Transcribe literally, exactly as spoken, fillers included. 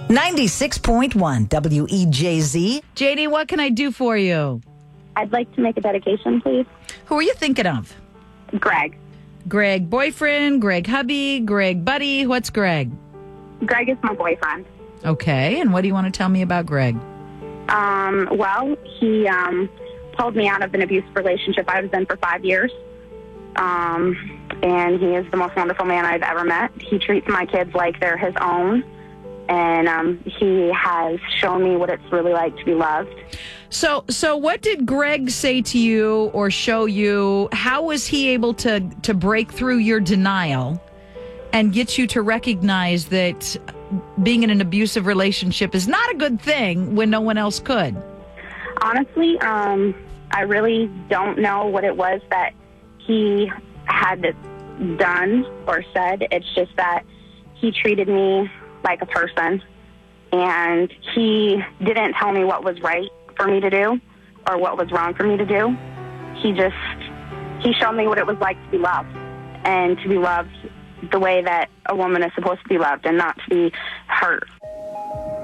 ninety-six point one W E J Z. J D, what can I do for you? I'd like to make a dedication, please. Who are you thinking of? Greg. Greg boyfriend, Greg hubby, Greg buddy. What's Greg? Greg is my boyfriend. Okay, and what do you want to tell me about Greg? Um, well, he um, pulled me out of an abusive relationship I was in for five years. Um, and he is the most wonderful man I've ever met. He treats my kids like they're his own. And um, he has shown me what it's really like to be loved. So, so what did Greg say to you or show you? How was he able to, to break through your denial and get you to recognize that being in an abusive relationship is not a good thing when no one else could? Honestly, um, I really don't know what it was that he had done or said. It's just that he treated me like a person, and he didn't tell me what was right for me to do or what was wrong for me to do. He just, he showed me what it was like to be loved, and to be loved the way that a woman is supposed to be loved and not to be hurt.